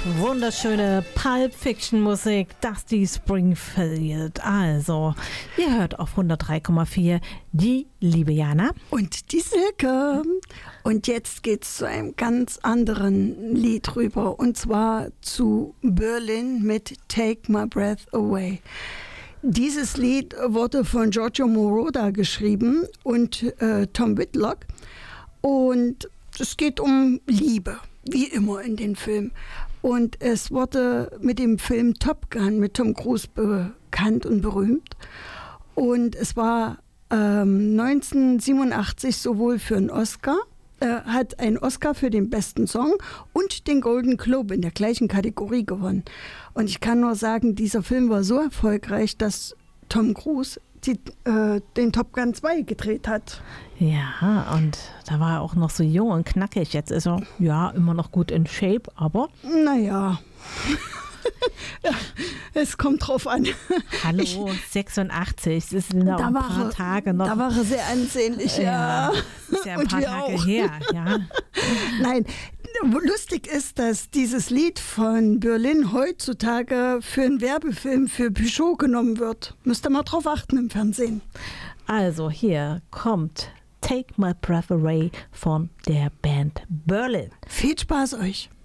Wunderschöne Pulp Fiction Musik, Dusty Springfield. Also, ihr hört auf 103,4 die liebe Jana. Und die Silke. Und jetzt geht's zu einem ganz anderen Lied rüber. Und zwar zu Berlin mit Take My Breath Away. Dieses Lied wurde von Giorgio Moroder geschrieben und Tom Whitlock. Und es geht um Liebe, wie immer in den Filmen. Und es wurde mit dem Film Top Gun mit Tom Cruise bekannt und berühmt. Und es war 1987 sowohl für einen Oscar, hat einen Oscar für den besten Song und den Golden Globe in der gleichen Kategorie gewonnen. Und ich kann nur sagen, dieser Film war so erfolgreich, dass Tom Cruise den Top Gun 2 gedreht hat. Ja, und da war er auch noch so jung und knackig. Jetzt ist er ja immer noch gut in Shape, aber... Naja, ja, es kommt drauf an. Hallo, 86, das sind noch ein paar Tage noch. Da war er sehr ansehnlich, ja. Das ist ja ein paar Tage her, ja. Nein, lustig ist, dass dieses Lied von Berlin heutzutage für einen Werbefilm für Peugeot genommen wird. Müsst ihr mal drauf achten im Fernsehen. Also hier kommt Take My Breath Away von der Band Berlin. Viel Spaß euch.